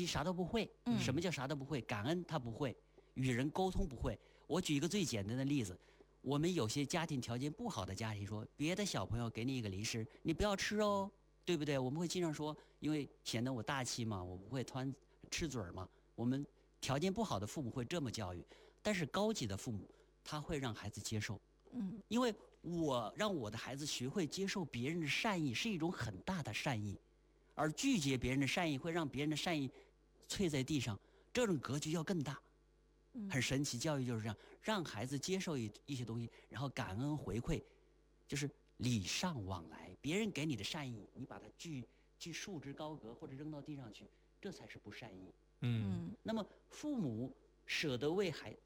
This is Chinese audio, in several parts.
啥都不会。什么叫啥都不会？感恩他不会，与人沟通不会。我举一个最简单的例子，我们有些家庭条件不好的家庭说，别的小朋友给你一个零食，你不要吃哦，对不对？我们会经常说，因为显得我大气嘛，我不会吃嘴嘛。我们条件不好的父母会这么教育，但是高级的父母他会让孩子接受。因为我让我的孩子学会接受别人的善意是一种很大的善意，而拒绝别人的善意会让别人的善意碎在地上，这种格局要更大。很神奇，教育就是这样，让孩子接受一些东西，然后感恩回馈，就是礼尚往来。别人给你的善意，你把它去束之高阁或者扔到地上去，这才是不善意。那么父母舍得为孩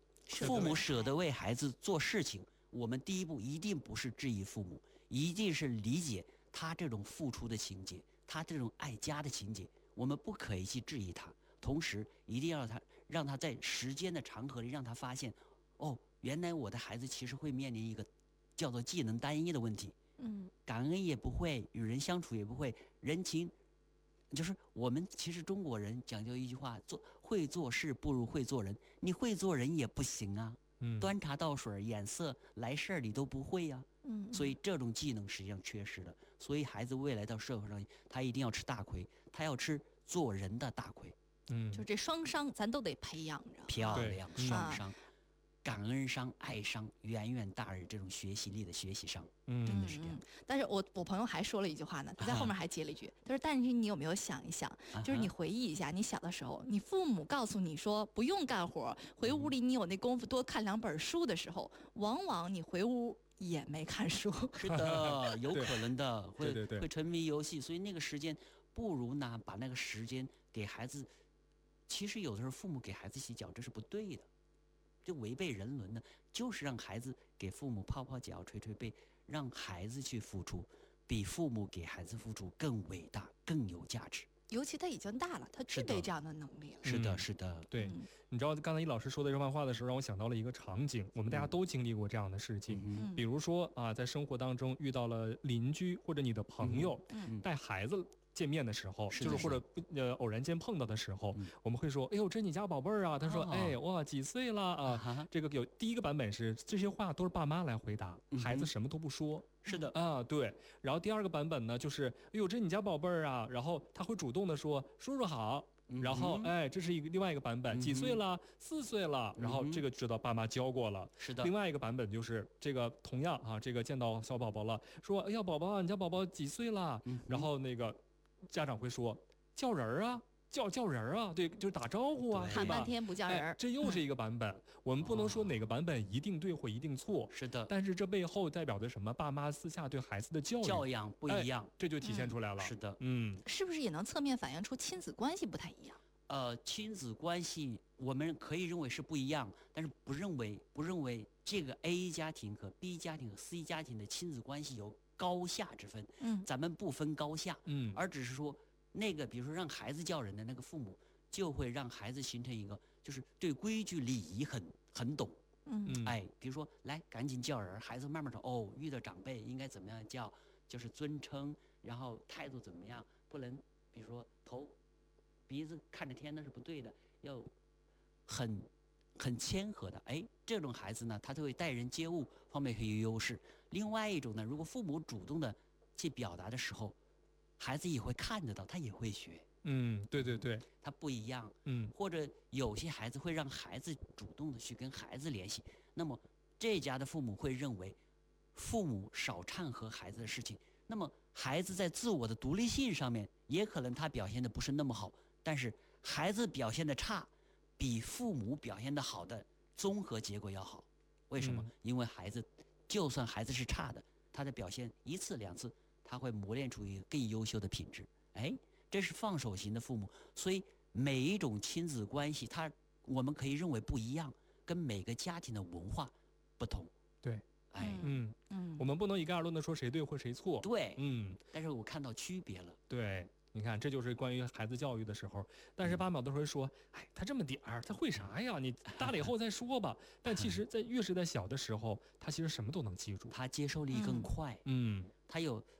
子做事情，我们第一步一定不是质疑父母，一定是理解他这种付出的情节，他这种爱家的情节，我们不可以去质疑他，同时一定要让他在时间的长河里让他发现，哦，原来我的孩子其实会面临一个叫做技能单一的问题。感恩也不会，与人相处也不会，人情。就是我们其实中国人讲究一句话，会做事不如会做人。你会做人也不行啊，端茶倒水、眼色来事儿你都不会呀。所以这种技能实际上缺失了。所以孩子未来到社会上，他一定要吃大亏，他要吃做人的大亏。 就这双商咱都得培养着。 漂亮，双商。感恩商、爱商远远大于这种学习力的学习商，真的是这样。 但是我朋友还说了一句话呢，他在后面还接了一句，他说：“但是你有没有想一想，就是你回忆一下，你小的时候，你父母告诉你说不用干活，回屋里你有那功夫多看2本书的时候，往往你回屋也没看书。” 是的，有可能的， 会沉迷游戏，所以那个时间不如呢，把那个时间给孩子。其实有的时候父母给孩子洗脚，这是不对的。就违背人伦的，就是让孩子给父母泡泡脚、捶捶背，让孩子去付出，比父母给孩子付出更伟大、更有价值。 尤其他已经大了，他具备这样的能力了。 是的，是的。 对，你知道刚才易老师说的这番话的时候，让我想到了一个场景，我们大家都经历过这样的事情。比如说啊，在生活当中遇到了邻居或者你的朋友，带孩子见面的时候，就是或者偶然间碰到的时候，我们会说：“哎呦，这是你家宝贝儿啊！”他说：“哎，哇，几岁了啊？”这个有第一个版本是这些话都是爸妈来回答，孩子什么都不说。 是的啊，对。然后第二个版本呢，就是“哎呦，这是你家宝贝儿啊！”然后他会主动的说：“叔叔好。”然后哎，这是另外一个版本，几岁了？4岁了。然后这个知道爸妈教过了。 是的。 另外一个版本就是这个同样啊，这个见到小宝宝了，说：“哎呀，宝宝，你家宝宝几岁了？”然后那个家长会说：“叫人啊，叫人啊，对，就是打招呼啊， 喊半天不叫人。” 这又是一个版本。我们不能说哪个版本一定对或一定错。 是的。 但是这背后代表的什么？爸妈私下对孩子的教养不一样， 这就体现出来了。 是的， 是不是也能侧面反映出亲子关系不太一样？ 亲子关系我们可以认为是不一样，但是不认为这个 A 家庭和 B 家庭和 C 家庭的亲子关系有高下之分。咱们不分高下，而只是说那个比如说让孩子叫人的那个父母，就会让孩子形成一个就是对规矩礼仪很懂。比如说来赶紧叫人，孩子慢慢说哦，遇到长辈应该怎么样叫，就是尊称，然后态度怎么样，不能比如说头鼻子看着天那是不对的，要很谦和的。这种孩子呢，他就会待人接物方面很有优势。另外一种呢，如果父母主动的去表达的时候，孩子也会看得到，他也会学。 对， 他不一样。或者有些孩子会让孩子主动的去跟孩子联系，那么这家的父母会认为父母少掺和孩子的事情，那么孩子在自我的独立性上面也可能他表现的不是那么好，但是孩子表现的差比父母表现的好的综合结果要好。为什么？因为孩子就算孩子是差的，他的表现1次2次他会磨练出一个更优秀的品质。这是放手型的父母。所以每一种亲子关系我们可以认为不一样，跟每个家庭的文化不同。 对，我们不能一概而论的说谁对或谁错。 对，但是我看到区别了。 对，你看，这就是关于孩子教育的时候。但是爸妈都会说，他这么点儿，他会啥呀？你大了以后再说吧。但其实越是在小的时候，他其实什么都能记住， 他接受力更快。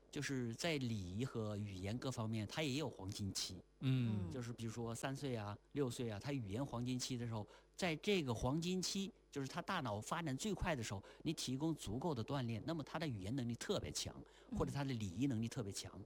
就是在礼仪和语言各方面，他也有黄金期。就是比如说3岁啊、6岁啊，他语言黄金期的时候，在这个黄金期，就是他大脑发展最快的时候，你提供足够的锻炼，那么他的语言能力特别强，或者他的礼仪能力特别强。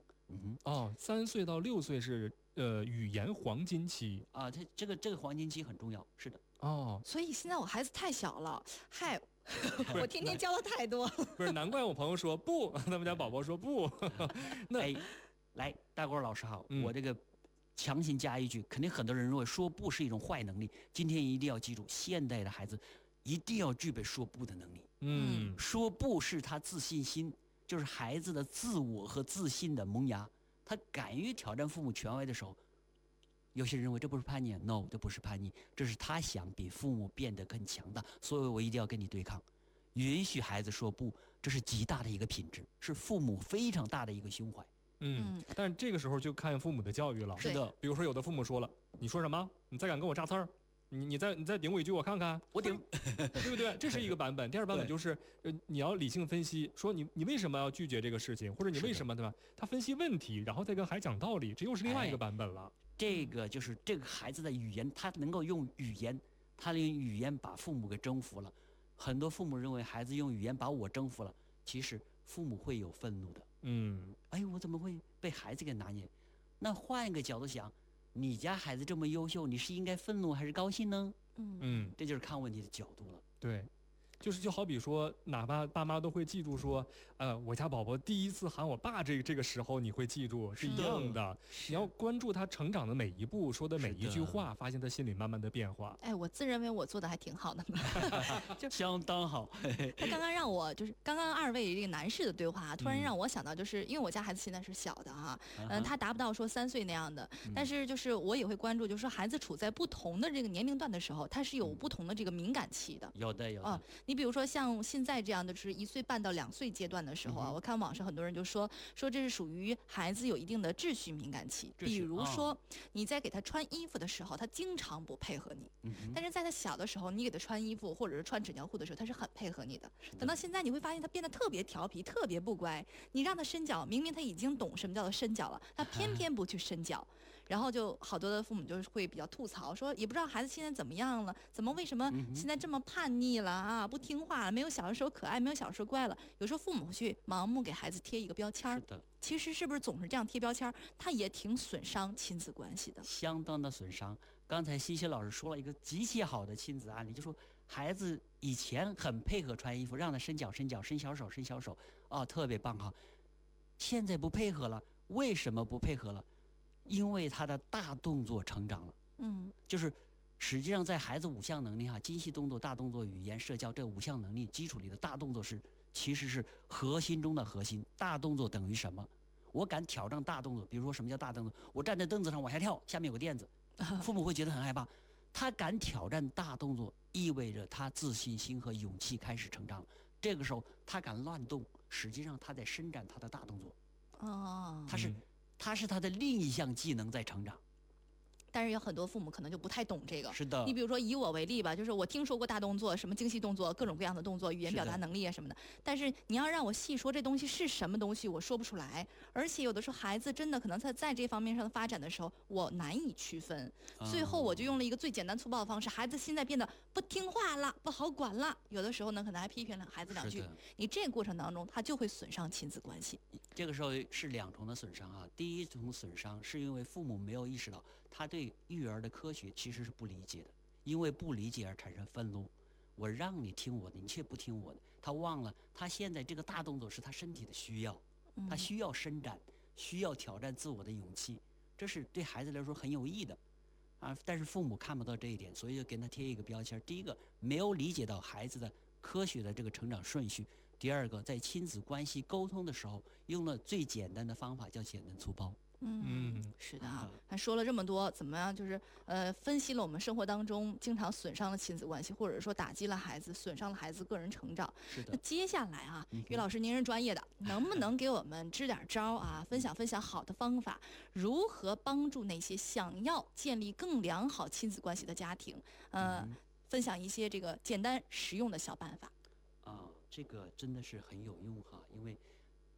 3岁到6岁是语言黄金期啊，他这个黄金期很重要，是的。 所以现在我孩子太小了，嗨。我天天教的太多， 不是难怪我朋友说不，他们家宝宝说不。 那来，大郭老师好，我这个强行加一句，肯定很多人认为说不是一种坏能力。今天一定要记住，现代的孩子一定要具备说不的能力。说不是他自信心，就是孩子的自我和自信的萌芽。他敢于挑战父母权威的时候，有些人认为这不是叛逆 ，no， 这不是叛逆，这是他想比父母变得更强大，所以我一定要跟你对抗。允许孩子说不，这是极大的一个品质，是父母非常大的一个胸怀。 但是这个时候就看父母的教育了。 是的， 比如说有的父母说了，你说什么？你再敢跟我扎刺儿？你再顶我一句，我看看。 我顶， 对不对？这是一个版本。第二版本就是，你要理性分析，说你为什么要拒绝这个事情，或者你为什么，对吧？他分析问题，然后再跟孩子讲道理，这又是另外一个版本了。 这个就是这个孩子的语言，他能够用语言，他用语言把父母给征服了。很多父母认为孩子用语言把我征服了，其实父母会有愤怒的。我怎么会被孩子给拿捏？那换一个角度想，你家孩子这么优秀，你是应该愤怒还是高兴呢？这就是看问题的角度了。 对。就好比说，哪怕爸妈都会记住说，我家宝宝第一次喊我爸这个时候，你会记住是一样的。你要关注他成长的每一步，说的每一句话，发现他心里慢慢的变化。 我自认为我做的还挺好的呢， 就相当好。 他刚刚让我就是刚刚2位这个男士的对话，突然让我想到，就是因为我家孩子现在是小的哈，他达不到说3岁那样的，但是就是我也会关注，就是说孩子处在不同的这个年龄段的时候，他是有不同的这个敏感期的。 有的。 你比如说像现在这样的，就是1岁半到2岁阶段的时候啊，我看网上很多人就说这是属于孩子有一定的秩序敏感期。比如说你在给他穿衣服的时候，他经常不配合你，但是在他小的时候，你给他穿衣服或者是穿纸尿裤的时候，他是很配合你的。等到现在，你会发现他变得特别调皮，特别不乖。你让他伸脚，明明他已经懂什么叫做伸脚了，他偏偏不去伸脚。然后就好多的父母就是会比较吐槽，说也不知道孩子现在怎么样了，为什么现在这么叛逆了啊，不听话了，没有小的时候可爱，没有小的时候乖了。有时候父母会去盲目给孩子贴一个标签。 是的。 其实是不是总是这样贴标签，他也挺损伤亲子关系的。 相当的损伤。刚才西西老师说了一个极其好的亲子案例，就说孩子以前很配合穿衣服，让他伸脚、伸小手，特别棒哈。现在不配合了，为什么不配合了？因为他的大动作成长了。就是实际上在孩子5项能力精细动作、大动作、语言、社交这5项能力基础里的大动作其实是核心中的核心。大动作等于什么？我敢挑战大动作。比如说什么叫大动作？我站在凳子上往下跳，下面有个垫子，父母会觉得很害怕。他敢挑战大动作，意味着他自信心和勇气开始成长了。这个时候他敢乱动，实际上他在伸展他的大动作。他是他的另一项技能在成长。 但是有很多父母可能就不太懂这个。 是的。 你比如说以我为例吧，就是我听说过大动作，什么精细动作，各种各样的动作，语言表达能力啊什么的。但是你要让我细说这东西是什么东西，我说不出来。而且有的时候孩子真的可能在这方面上的发展的时候，我难以区分。最后我就用了一个最简单粗暴的方式，孩子现在变得不听话了，不好管了。有的时候呢，可能还批评了孩子2句。你这个过程当中，他就会损伤亲子关系。 这个时候是2重的损伤啊。第一种损伤是因为父母没有意识到他对育儿的科学其实是不理解的，因为不理解而产生愤怒。我让你听我的，你却不听我的。他忘了，他现在这个大动作是他身体的需要，他需要伸展，需要挑战自我的勇气，这是对孩子来说很有益的啊。但是父母看不到这一点，所以就给他贴一个标签。第一个，没有理解到孩子的科学的这个成长顺序；第二个，在亲子关系沟通的时候，用了最简单的方法，叫简单粗暴。 是的啊，他说了这么多，怎么样？就是分析了我们生活当中经常损伤了亲子关系，或者说打击了孩子，损伤了孩子个人成长。 是的。 那接下来啊，于老师您是专业的，能不能给我们支点招啊？分享好的方法，如何帮助那些想要建立更良好亲子关系的家庭？分享一些这个简单实用的小办法。 这个真的是很有用哈，因为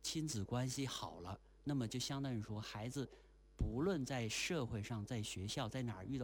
亲子关系好了，那么就相当于说孩子不论在社会上、在学校、在哪儿遇到